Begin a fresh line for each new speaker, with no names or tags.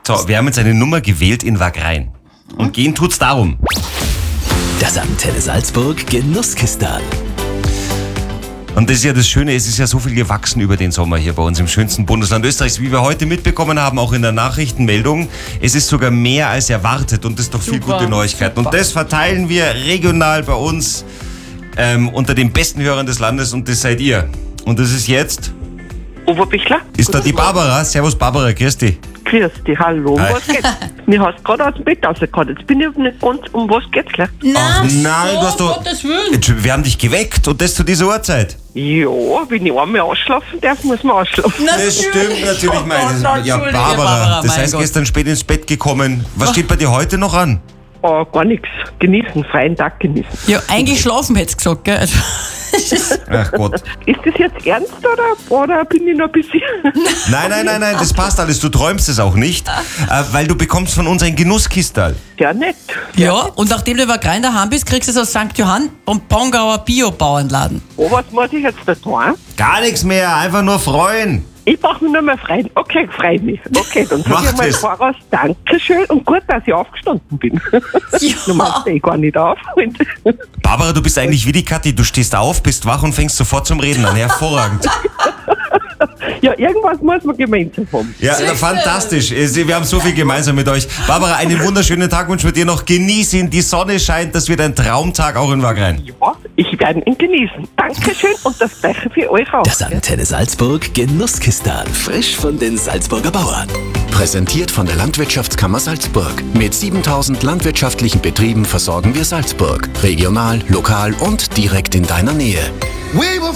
So, wir haben jetzt eine Nummer gewählt in Wagrain. Und gehen tut's darum.
Das Antenne Salzburg Genusskistal.
Und das ist ja das Schöne, es ist ja so viel gewachsen über den Sommer hier bei uns im schönsten Bundesland Österreichs, wie wir heute mitbekommen haben, auch in der Nachrichtenmeldung. Es ist sogar mehr als erwartet und das ist doch viel gute Neuigkeiten. Und das verteilen wir regional bei uns unter den besten Hörern des Landes und das seid ihr. Und das ist jetzt...
Oberbichler?
Ist da die Barbara? Servus Barbara, grüß dich.
Grüß dich, hallo.
Hi.
Um was geht's? Mir hast gerade aus dem Bett rausgehauen. Jetzt bin ich nicht ganz, um was geht's gleich?
Nein, du hast doch...
Gottes Willen.
Jetzt, wir haben dich geweckt und das zu dieser Uhrzeit.
Ja, wenn ich einmal ausschlafen darf, muss man ausschlafen.
Das stimmt natürlich, meine. Ja,
Entschuldige,
Barbara, das
mein
heißt
Gott.
gestern spät ins Bett gekommen. Was steht bei dir heute noch an?
Oh, gar nichts. Genießen, freien Tag genießen.
Ja, eigentlich schlafen hättest du gesagt, gell? Also,
Ach Gott.
Ist das jetzt ernst oder bin ich noch ein bisschen...
Nein, das passt alles. Du träumst es auch nicht, weil du bekommst von uns ein Genusskistal.
Ja, nett.
ja, und nachdem du über Grein daheim bist, kriegst du es aus St. Johann vom Pongauer Bio-Bauernladen.
Oh, was muss ich jetzt da tun?
Gar nichts mehr, einfach nur freuen.
Ich brauche mich nur mehr freuen. Okay, freu mich. Okay, dann sag
Mach
ich mal
das.
voraus Dankeschön und gut, dass ich aufgestanden bin. Du machst ja gar nicht auf.
Barbara, du bist eigentlich wie die Kathi. Du stehst auf, bist wach und fängst sofort zum Reden an. Hervorragend.
Ja, irgendwas muss man gemeinsam haben.
Ja, fantastisch. Wir haben so viel gemeinsam mit euch. Barbara, einen wunderschönen Tag wünschen wir dir noch. Genieß ihn, die Sonne scheint. Das wird ein Traumtag auch in Wagrain.
Ja, ich werde ihn genießen. Dankeschön und das Gleiche für euch auch.
Das Antenne Salzburg Genusskistal. Frisch von den Salzburger Bauern. Präsentiert von der Landwirtschaftskammer Salzburg. Mit 7000 landwirtschaftlichen Betrieben versorgen wir Salzburg. Regional, lokal und direkt in deiner Nähe.
We will